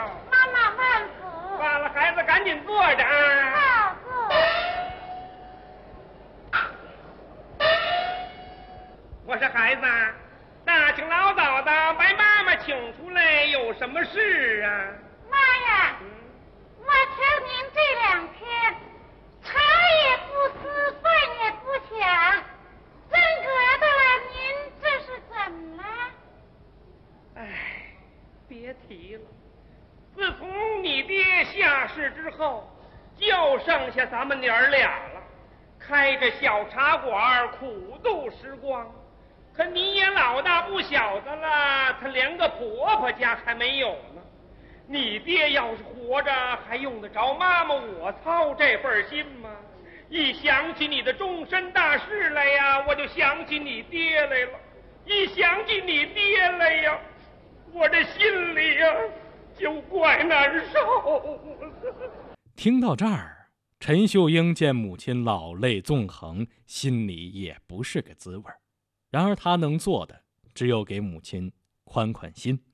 妈妈慢服。 罢了，孩子赶紧坐着啊。 好，坐。 我说孩子，大清老早的把妈妈请出来，有什么事啊？ 妈呀，我瞧您这2天茶也不思，饭也不想，真格的了，您这是怎么了？ 哎，别提了，自从你爹下世之后，就剩下咱们娘儿俩了，开着小茶馆苦度时光。可你也老大不小的了，他连个婆婆家还没有呢。你爹要是活着，还用得着妈妈我操这份心吗？一想起你的终身大事来呀，我就想起你爹来了；一想起你爹来呀，我这心里呀就怪难受。 听到这儿，陈秀英见母亲老泪纵横，心里也不是个滋味。然而他能做的只有给母亲宽宽心。